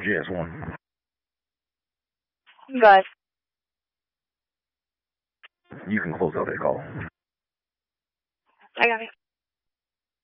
GS1. Guys. You can close out that call. I got it.